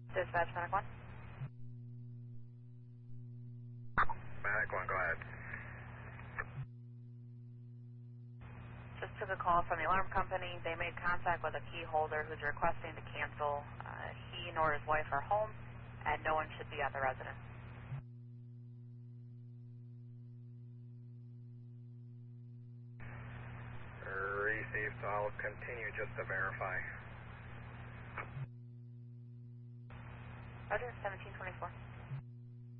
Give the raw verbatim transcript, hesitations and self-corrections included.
Dispatch, Manic one. Manic one, go ahead. Just took a call from the alarm company. They made contact with a key holder who's requesting to cancel. Uh, he nor his wife are home, and no one should be at the residence. Received, so I'll continue just to verify. Roger, seventeen twenty-four.